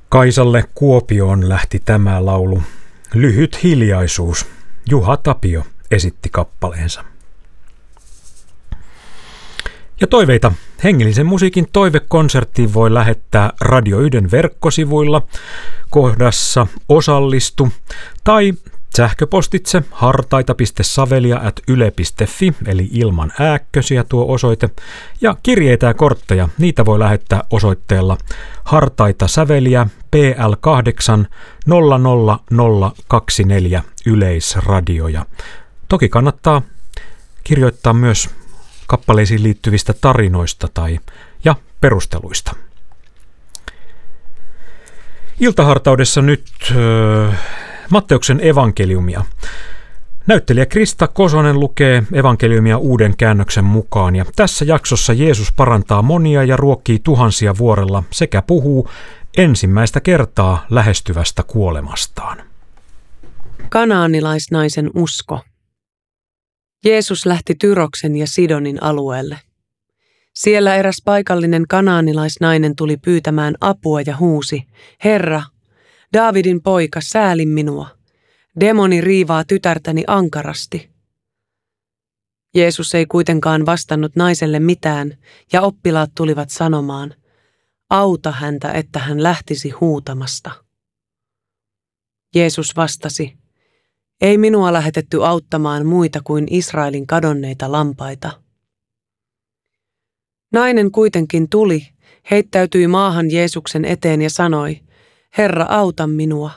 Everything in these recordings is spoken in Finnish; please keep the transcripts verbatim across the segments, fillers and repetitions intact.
Kaisalle Kuopioon lähti tämä laulu. Lyhyt hiljaisuus. Juha Tapio esitti kappaleensa. Ja toiveita. Hengellisen musiikin toivekonserttiin voi lähettää Radio Yhden verkkosivuilla kohdassa osallistu tai sähköpostitse hartaita piste savelia ät yle piste fi eli ilman ääkkösiä tuo osoite. Ja kirjeitä ja kortteja, niitä voi lähettää osoitteella Hartaita Säveliä P L kahdeksan nolla nolla nolla kaksikymmentäneljä Yleisradio. Ja toki kannattaa kirjoittaa myös kappaleisiin liittyvistä tarinoista tai ja perusteluista. Iltahartaudessa nyt öö, Matteuksen evankeliumia. Näyttelijä Krista Kosonen lukee evankeliumia uuden käännöksen mukaan ja tässä jaksossa Jeesus parantaa monia ja ruokkii tuhansia vuorella sekä puhuu ensimmäistä kertaa lähestyvästä kuolemastaan. Kanaanilaisnaisen usko. Jeesus lähti Tyroksen ja Sidonin alueelle. Siellä eräs paikallinen kanaanilaisnainen tuli pyytämään apua ja huusi, Herra, Daavidin poika, sääli minua. Demoni riivaa tytärtäni ankarasti. Jeesus ei kuitenkaan vastannut naiselle mitään, ja oppilaat tulivat sanomaan, auta häntä, että hän lähtisi huutamasta. Jeesus vastasi, ei minua lähetetty auttamaan muita kuin Israelin kadonneita lampaita. Nainen kuitenkin tuli, heittäytyi maahan Jeesuksen eteen ja sanoi, Herra, auta minua.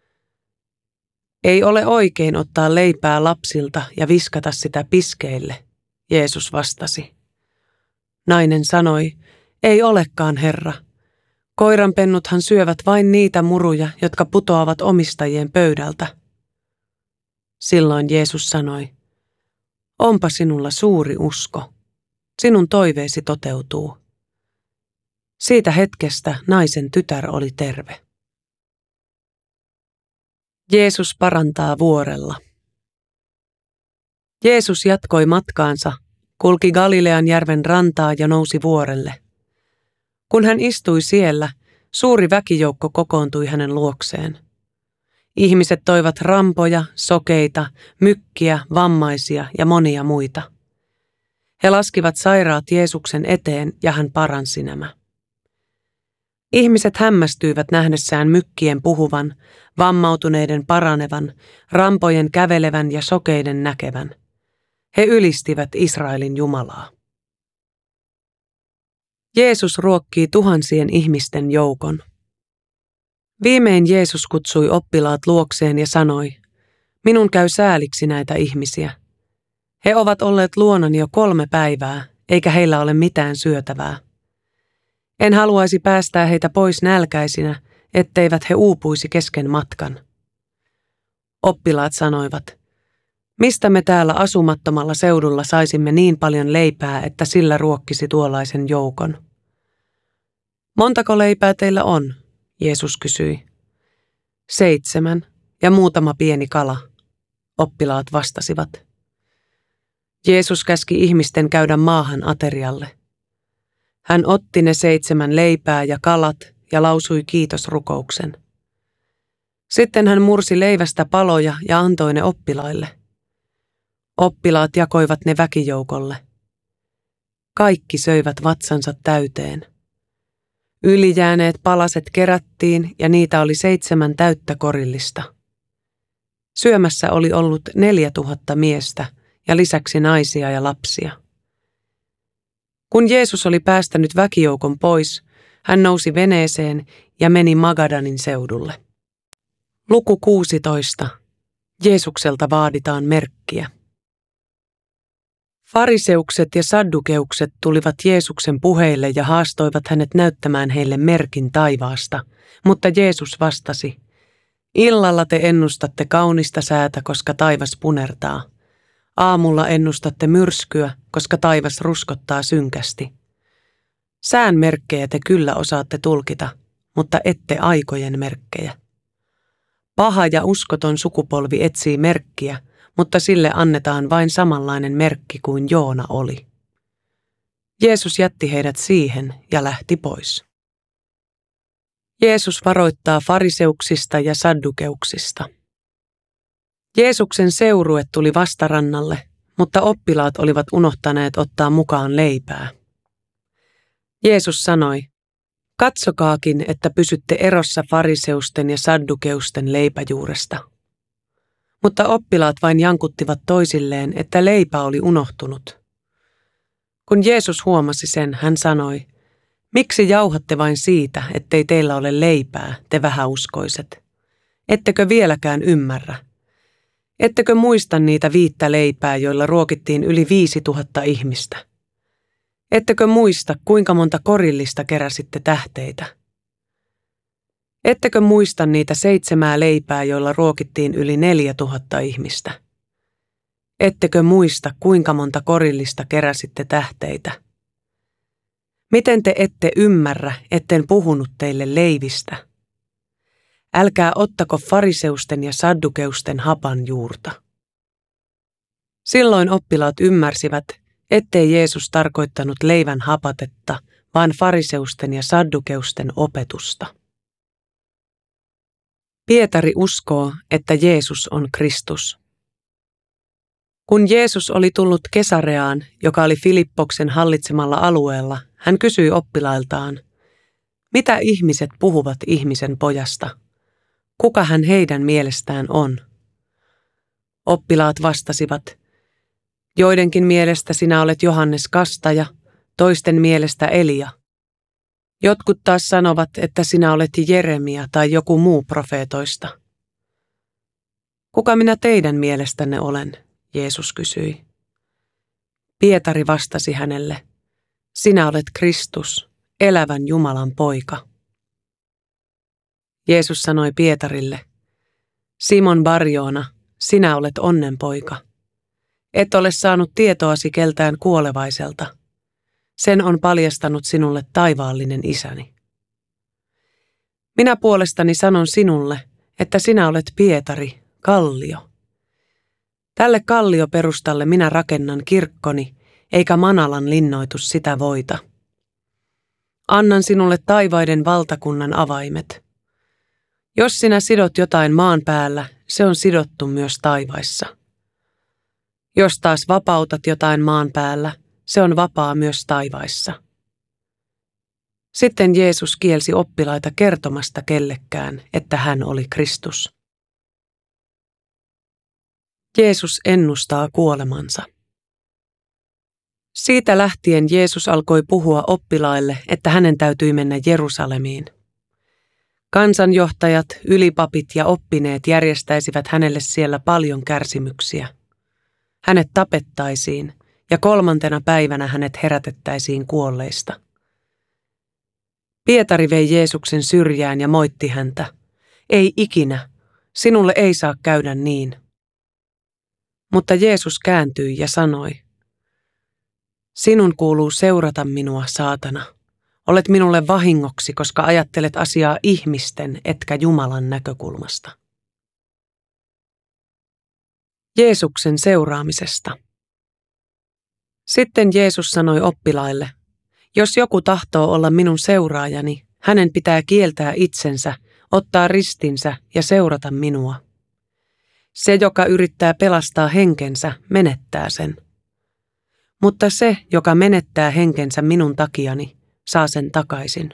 Ei ole oikein ottaa leipää lapsilta ja viskata sitä piskeille, Jeesus vastasi. Nainen sanoi, ei olekaan, Herra. Koiranpennuthan syövät vain niitä muruja, jotka putoavat omistajien pöydältä. Silloin Jeesus sanoi, onpa sinulla suuri usko. Sinun toiveesi toteutuu. Siitä hetkestä naisen tytär oli terve. Jeesus parantaa vuorella. Jeesus jatkoi matkaansa, kulki Galilean järven rantaa ja nousi vuorelle. Kun hän istui siellä, suuri väkijoukko kokoontui hänen luokseen. Ihmiset toivat rampoja, sokeita, mykkiä, vammaisia ja monia muita. He laskivat sairaat Jeesuksen eteen ja hän paransi nämä. Ihmiset hämmästyivät nähdessään mykkien puhuvan, vammautuneiden paranevan, rampojen kävelevän ja sokeiden näkevän. He ylistivät Israelin Jumalaa. Jeesus ruokkii tuhansien ihmisten joukon. Viimein Jeesus kutsui oppilaat luokseen ja sanoi, minun käy sääliksi näitä ihmisiä. He ovat olleet luonani jo kolme päivää, eikä heillä ole mitään syötävää. En haluaisi päästää heitä pois nälkäisinä, etteivät he uupuisi kesken matkan. Oppilaat sanoivat, mistä me täällä asumattomalla seudulla saisimme niin paljon leipää, että sillä ruokkisi tuollaisen joukon? Montako leipää teillä on? Jeesus kysyi. Seitsemän ja muutama pieni kala, oppilaat vastasivat. Jeesus käski ihmisten käydä maahan aterialle. Hän otti ne seitsemän leipää ja kalat ja lausui kiitosrukouksen. Sitten hän mursi leivästä paloja ja antoi ne oppilaille. Oppilaat jakoivat ne väkijoukolle. Kaikki söivät vatsansa täyteen. Ylijääneet palaset kerättiin ja niitä oli seitsemän täyttä korillista. Syömässä oli ollut neljä tuhatta miestä ja lisäksi naisia ja lapsia. Kun Jeesus oli päästänyt väkijoukon pois, hän nousi veneeseen ja meni Magadanin seudulle. Luku kuusitoista. Jeesukselta vaaditaan merkkiä. Fariseukset ja saddukeukset tulivat Jeesuksen puheille ja haastoivat hänet näyttämään heille merkin taivaasta, mutta Jeesus vastasi, illalla te ennustatte kaunista säätä, koska taivas punertaa. Aamulla ennustatte myrskyä, koska taivas ruskottaa synkästi. Sään merkkejä te kyllä osaatte tulkita, mutta ette aikojen merkkejä. Paha ja uskoton sukupolvi etsii merkkiä, mutta sille annetaan vain samanlainen merkki kuin Joona oli. Jeesus jätti heidät siihen ja lähti pois. Jeesus varoittaa fariseuksista ja saddukeuksista. Jeesuksen seurue tuli vastarannalle, mutta oppilaat olivat unohtaneet ottaa mukaan leipää. Jeesus sanoi, katsokaakin, että pysytte erossa fariseusten ja saddukeusten leipäjuuresta. Mutta oppilaat vain jankuttivat toisilleen, että leipä oli unohtunut. Kun Jeesus huomasi sen, hän sanoi, miksi jauhatte vain siitä, ettei teillä ole leipää, te vähäuskoiset? Ettekö vieläkään ymmärrä? Ettekö muista niitä viittä leipää, joilla ruokittiin yli viisi tuhatta ihmistä? Ettekö muista, kuinka monta korillista keräsitte tähteitä? Ettekö muista niitä seitsemää leipää, joilla ruokittiin yli neljä tuhatta ihmistä? Ettekö muista, kuinka monta korillista keräsitte tähteitä? Miten te ette ymmärrä, etten puhunut teille leivistä? Älkää ottako fariseusten ja saddukeusten hapan juurta. Silloin oppilaat ymmärsivät, ettei Jeesus tarkoittanut leivän hapatetta, vaan fariseusten ja saddukeusten opetusta. Pietari uskoo, että Jeesus on Kristus. Kun Jeesus oli tullut Kesareaan, joka oli Filippoksen hallitsemalla alueella, hän kysyi oppilailtaan, mitä ihmiset puhuvat ihmisen pojasta? Kuka hän heidän mielestään on? Oppilaat vastasivat, joidenkin mielestä sinä olet Johannes Kastaja, toisten mielestä Elia. Jotkut taas sanovat, että sinä olet Jeremia tai joku muu profeetoista. Kuka minä teidän mielestänne olen? Jeesus kysyi. Pietari vastasi hänelle, sinä olet Kristus, elävän Jumalan poika. Jeesus sanoi Pietarille, Simon Barjoona, sinä olet onnenpoika. Et ole saanut tietoasi keltään kuolevaiselta. Sen on paljastanut sinulle taivaallinen isäni. Minä puolestani sanon sinulle, että sinä olet Pietari, kallio. Tälle kallioperustalle minä rakennan kirkkoni, eikä manalan linnoitus sitä voita. Annan sinulle taivaiden valtakunnan avaimet. Jos sinä sidot jotain maan päällä, se on sidottu myös taivaissa. Jos taas vapautat jotain maan päällä, se on vapaa myös taivaissa. Sitten Jeesus kielsi oppilaita kertomasta kellekään, että hän oli Kristus. Jeesus ennustaa kuolemansa. Siitä lähtien Jeesus alkoi puhua oppilaille, että hänen täytyi mennä Jerusalemiin. Kansanjohtajat, ylipapit ja oppineet järjestäisivät hänelle siellä paljon kärsimyksiä. Hänet tapettaisiin ja kolmantena päivänä hänet herätettäisiin kuolleista. Pietari vei Jeesuksen syrjään ja moitti häntä. Ei ikinä, sinulle ei saa käydä niin. Mutta Jeesus kääntyi ja sanoi, sinun kuuluu seurata minua, saatana. Olet minulle vahingoksi, koska ajattelet asiaa ihmisten etkä Jumalan näkökulmasta. Jeesuksen seuraamisesta. Sitten Jeesus sanoi oppilaille, jos joku tahtoo olla minun seuraajani, hänen pitää kieltää itsensä, ottaa ristinsä ja seurata minua. Se, joka yrittää pelastaa henkensä, menettää sen. Mutta se, joka menettää henkensä minun takiani, saa sen takaisin.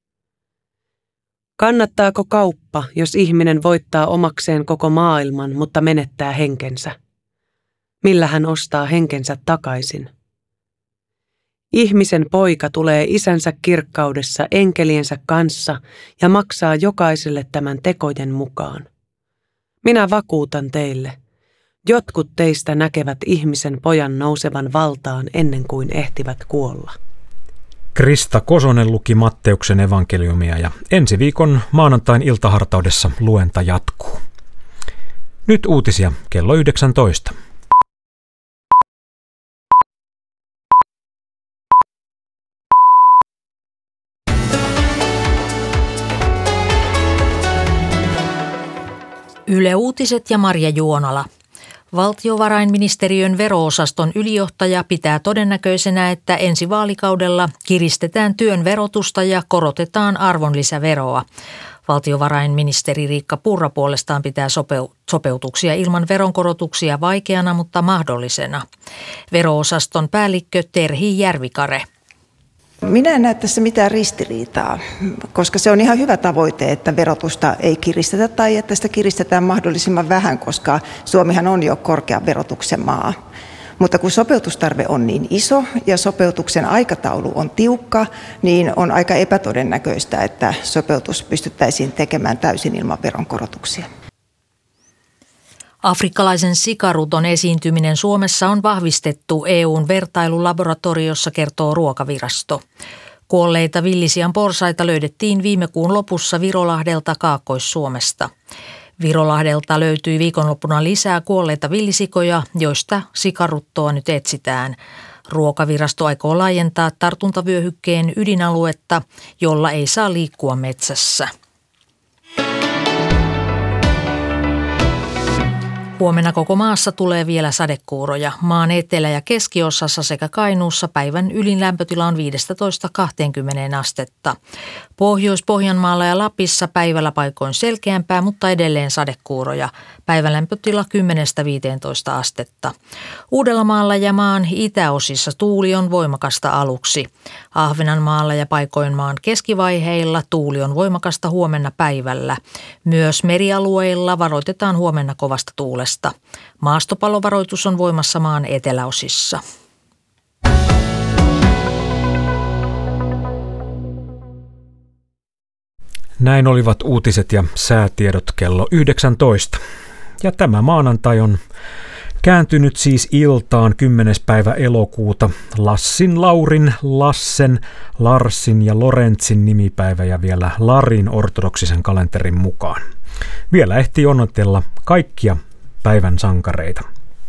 Kannattaako kauppa, jos ihminen voittaa omakseen koko maailman, mutta menettää henkensä? Millä hän ostaa henkensä takaisin? Ihmisen poika tulee isänsä kirkkaudessa enkeliensä kanssa ja maksaa jokaiselle tämän tekojen mukaan. Minä vakuutan teille, jotkut teistä näkevät ihmisen pojan nousevan valtaan ennen kuin ehtivät kuolla. Krista Kosonen luki Matteuksen evankeliumia ja ensi viikon maanantain iltahartaudessa luenta jatkuu. Nyt uutisia kello yhdeksäntoista. Yle Uutiset ja Marja Juonala. Valtiovarainministeriön vero-osaston ylijohtaja pitää todennäköisenä, että ensi vaalikaudella kiristetään työn verotusta ja korotetaan arvonlisäveroa. Valtiovarainministeri Riikka Purra puolestaan pitää sopeu- sopeutuksia ilman veronkorotuksia vaikeana, mutta mahdollisena. Vero-osaston päällikkö Terhi Järvikare. Minä en näe tässä mitään ristiriitaa, koska se on ihan hyvä tavoite, että verotusta ei kiristetä tai että sitä kiristetään mahdollisimman vähän, koska Suomihan on jo korkean verotuksen maa. Mutta kun sopeutustarve on niin iso ja sopeutuksen aikataulu on tiukka, niin on aika epätodennäköistä, että sopeutus pystyttäisiin tekemään täysin ilman veronkorotuksia. Afrikkalaisen sikaruton esiintyminen Suomessa on vahvistettu E U:n vertailulaboratoriossa, kertoo Ruokavirasto. Kuolleita villisian porsaita löydettiin viime kuun lopussa Virolahdelta Kaakkois-Suomesta. Virolahdelta löytyi viikonloppuna lisää kuolleita villisikoja, joista sikaruttoa nyt etsitään. Ruokavirasto aikoo laajentaa tartuntavyöhykkeen ydinaluetta, jolla ei saa liikkua metsässä. Huomenna koko maassa tulee vielä sadekuuroja. Maan etelä- ja keskiosassa sekä Kainuussa päivän ylin lämpötila on viisitoista kaksikymmentä astetta. Pohjois-Pohjanmaalla ja Lapissa päivällä paikoin selkeämpää, mutta edelleen sadekuuroja. Päivän lämpötila kymmenestä viiteentoista astetta. Uudellamaalla ja maan itäosissa tuuli on voimakasta aluksi. Ahvenanmaalla ja paikoin maan keskivaiheilla tuuli on voimakasta huomenna päivällä. Myös merialueilla varoitetaan huomenna kovasta tuulesta. Maastopallovaroitus on voimassa maan eteläosissa. Näin olivat uutiset ja säätiedot kello yhdeksäntoista. Ja tämä maanantai on kääntynyt siis iltaan kymmenes päivä elokuuta. Lassin, Laurin, Lassen, Larsin ja Lorentsin nimipäivä ja vielä Larin ortodoksisen kalenterin mukaan. Vielä ehtii onnitella kaikkia päivän sankareita.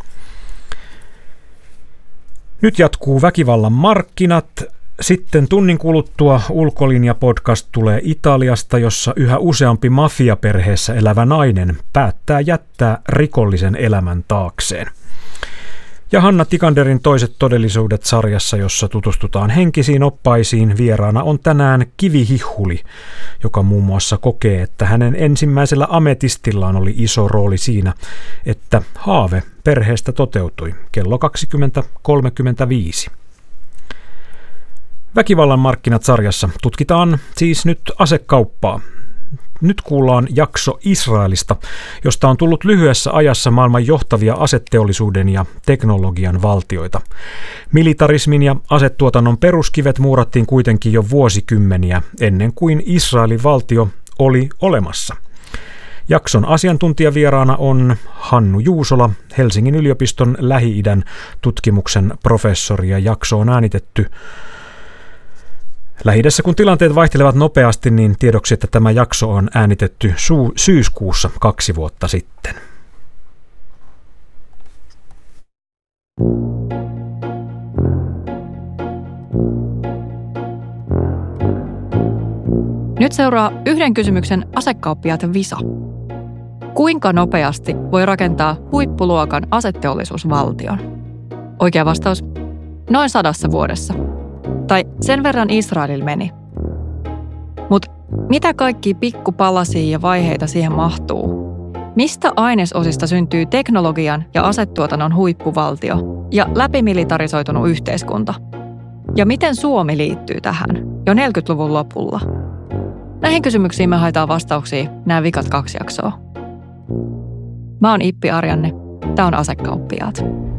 Nyt jatkuu Väkivallan markkinat. Sitten tunnin kuluttua Ulkolinja-podcast tulee Italiasta, jossa yhä useampi mafiaperheessä elävä nainen päättää jättää rikollisen elämän taakseen. Ja Hanna Tikanderin Toiset todellisuudet -sarjassa, jossa tutustutaan henkisiin oppaisiin, vieraana on tänään Kivi Hihuli, joka muun muassa kokee, että hänen ensimmäisellä ametistillaan oli iso rooli siinä, että haave perheestä toteutui kello kaksikymmentä kolmekymmentäviisi. Väkivallan markkinat -sarjassa tutkitaan siis nyt asekauppaa. Nyt kuullaan jakso Israelista, josta on tullut lyhyessä ajassa maailman johtavia aseteollisuuden ja teknologian valtioita. Militarismin ja asetuotannon peruskivet muurattiin kuitenkin jo vuosikymmeniä ennen kuin Israelin valtio oli olemassa. Jakson asiantuntijavieraana on Hannu Juusola, Helsingin yliopiston Lähi-idän tutkimuksen professori, ja jakso on äänitetty Lähi-idässä, kun tilanteet vaihtelevat nopeasti, niin tiedoksi, että tämä jakso on äänitetty su- syyskuussa kaksi vuotta sitten. Nyt seuraa yhden kysymyksen asekauppiaat Visa. Kuinka nopeasti voi rakentaa huippuluokan aseteollisuusvaltion? Oikea vastaus: noin sadassa vuodessa. Tai sen verran Israelilla meni. Mutta mitä kaikki pikkupalasia ja vaiheita siihen mahtuu? Mistä ainesosista syntyy teknologian ja asetuotannon huippuvaltio ja läpimilitarisoitunut yhteiskunta? Ja miten Suomi liittyy tähän jo neljäkymmentäluvun lopulla? Näihin kysymyksiin me haetaan vastauksia nämä vikat kaksi jaksoa. Mä oon Ippi Arjanne. Tää on Asekauppiaat.